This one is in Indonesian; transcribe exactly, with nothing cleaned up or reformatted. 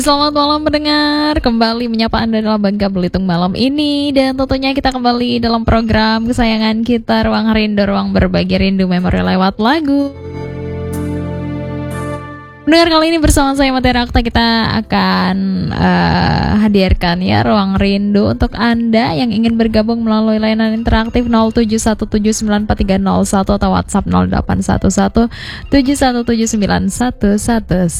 Selamat malam pendengar, kembali menyapa Anda dalam Bangka Belitung malam ini. Dan tentunya kita kembali dalam program kesayangan kita, Ruang Rindu, Ruang Berbagi Rindu Memori lewat lagu. Pendengar, kali ini bersama saya Mutiara Okta, kita akan uh, hadirkan ya Ruang Rindu untuk Anda yang ingin bergabung melalui layanan interaktif nol tujuh satu tujuh sembilan empat tiga nol satu atau WhatsApp nol delapan satu satu tujuh satu tujuh sembilan satu satu